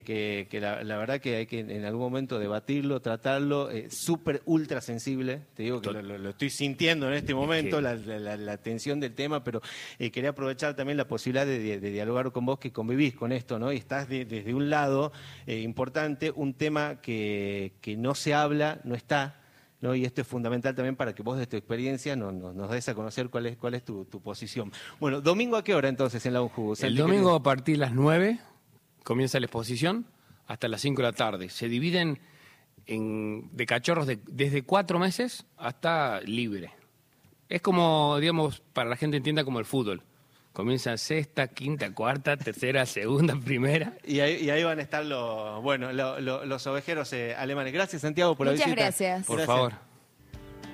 que la verdad que hay que en algún momento debatirlo, tratarlo, súper ultra sensible, te digo que lo estoy sintiendo en este momento, la tensión del tema, pero quería aprovechar también la posibilidad de dialogar con vos que convivís con esto, ¿no? Y estás desde un lado importante, un tema que no se habla, no está, ¿no? Y esto es fundamental también para que vos de tu experiencia nos des a conocer cuál es tu posición. Bueno, ¿domingo a qué hora entonces en la UNJU? El domingo a partir de las 9 comienza la exposición hasta las 5 de la tarde. Se dividen de cachorros desde 4 meses hasta libre. Es como, digamos, para la gente entienda como el fútbol. Comienza sexta, quinta, cuarta, tercera, segunda, primera. Y ahí van a estar los ovejeros alemanes. Gracias, Santiago, por la visita. Muchas gracias. Por favor.